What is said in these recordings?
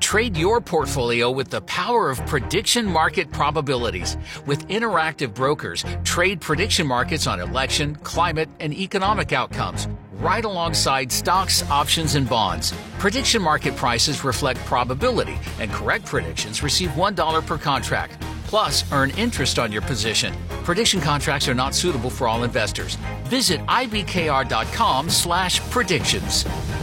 Trade your portfolio with the power of prediction market probabilities. With interactive brokers, trade prediction markets on election, climate, and economic outcomes, right alongside stocks, options, and bonds. Prediction market prices reflect probability, and correct predictions receive $1 per contract. Plus, earn interest on your position. Prediction contracts are not suitable for all investors. Visit ibkr.com/predictions.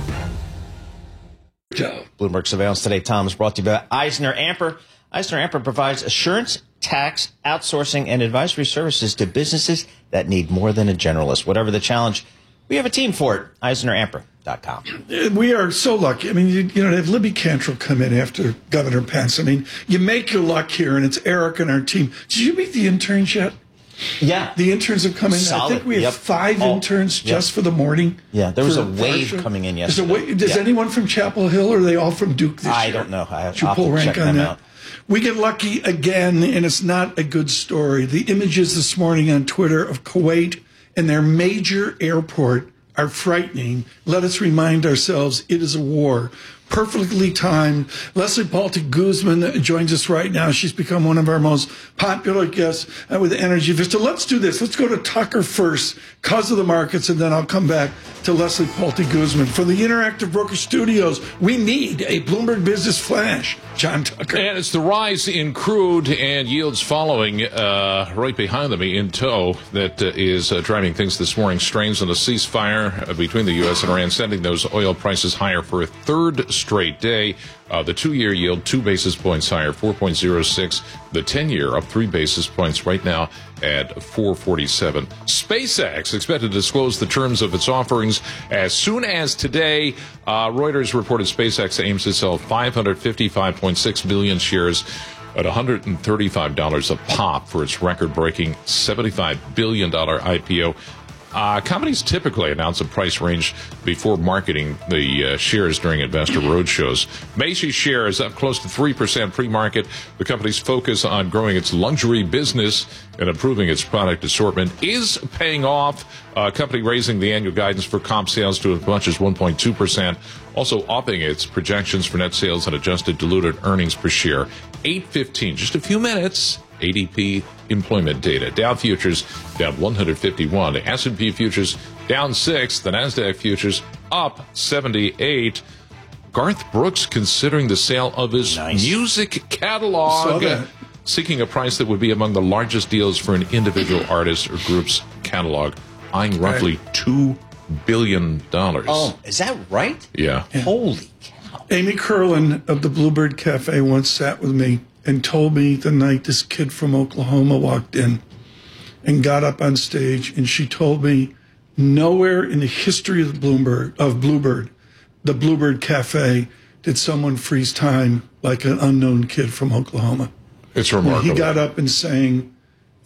Bloomberg Surveillance Today, Tom, is brought to you by EisnerAmper. EisnerAmper provides assurance, tax, outsourcing, and advisory services to businesses that need more than a generalist. Whatever the challenge, we have a team for it. EisnerAmper.com. We are so lucky. I mean, you know, to have Libby Cantrell come in after Governor Pence. I mean, you make your luck here, and it's Eric and our team. Did you meet the interns yet? Yeah. The interns have come in. Solid. I think we have 5 interns just for the morning. Yeah, there was a wave coming in yesterday. Is anyone from Chapel Hill, or are they all from Duke this year? I don't know. Did you pull rank on that? We get lucky again, and it's not a good story. The images this morning on Twitter of Kuwait and their major airport are frightening. Let us remind ourselves it is a war. Perfectly timed. Leslie Paulty Guzman joins us right now. She's become one of our most popular guests with Energy Vista. Let's do this. Let's go to Tucker first, cause of the markets, and then I'll come back to Leslie Paulty Guzman. For the Interactive Broker Studios, we need a Bloomberg Business Flash. John Tucker. And it's the rise in crude and yields following right behind them in tow that is driving things this morning. Strains on the ceasefire between the U.S. and Iran, sending those oil prices higher for a third straight day. The 2-year yield, 2 basis points higher, 4.06. The 10-year up 3 basis points right now at 4.47. SpaceX expected to disclose the terms of its offerings as soon as today. Reuters reported SpaceX aims to sell 555.6 million shares at $135 a pop for its record-breaking $75 billion IPO. Companies typically announce a price range before marketing the shares during investor roadshows. Macy's shares up close to 3% pre-market. The company's focus on growing its luxury business and improving its product assortment is paying off. Company raising the annual guidance for comp sales to as much as 1.2%. Also upping its projections for net sales and adjusted diluted earnings per share. 8:15, just a few minutes. ADP employment data. Dow futures down 151. The S&P futures down 6. The NASDAQ futures up 78. Garth Brooks considering the sale of his music catalog, seeking a price that would be among the largest deals for an individual artist or group's catalog, eyeing roughly $2 billion. Oh, is that right? Yeah. Holy cow. Amy Curlin of the Bluebird Cafe once sat with me and told me the night this kid from Oklahoma walked in and got up on stage, and she told me nowhere in the history of Bluebird, the Bluebird Cafe, did someone freeze time like an unknown kid from Oklahoma. It's remarkable. He got up and sang,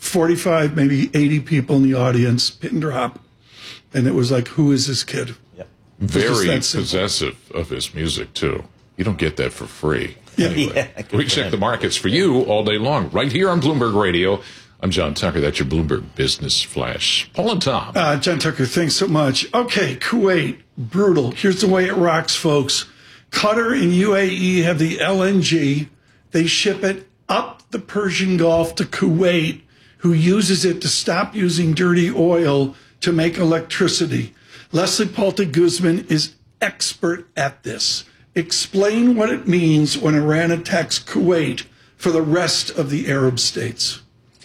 45, maybe 80 people in the audience, pin drop, and it was like, who is this kid? Yep. Very possessive of his music, too. You don't get that for free. Anyway, we check the markets for you all day long, right here on Bloomberg Radio. I'm John Tucker. That's your Bloomberg Business Flash. Paul and Tom. John Tucker, thanks so much. Okay, Kuwait, brutal. Here's the way it rocks, folks. Qatar and UAE have the LNG. They ship it up the Persian Gulf to Kuwait, who uses it to stop using dirty oil to make electricity. Leslie Paulty Guzman is expert at this. Explain what it means when Iran attacks Kuwait for the rest of the Arab states.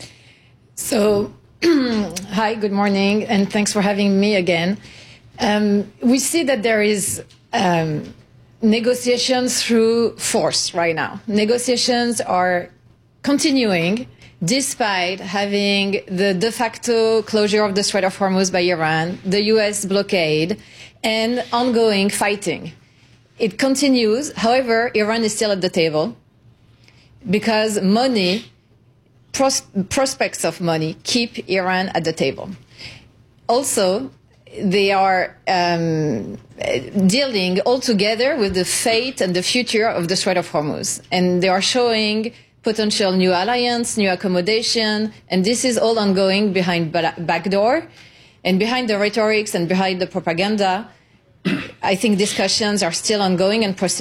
So, hi, good morning, and thanks for having me again. We see that there is negotiations through force right now. Negotiations are continuing despite having the de facto closure of the Strait of Hormuz by Iran, the U.S. blockade, and ongoing fighting. It continues. However, Iran is still at the table because money, prospects of money, keep Iran at the table. Also, they are dealing altogether with the fate and the future of the Strait of Hormuz. And they are showing potential new alliance, new accommodation, and this is all ongoing behind backdoor and behind the rhetorics and behind the propaganda. I think discussions are still ongoing and proceeding.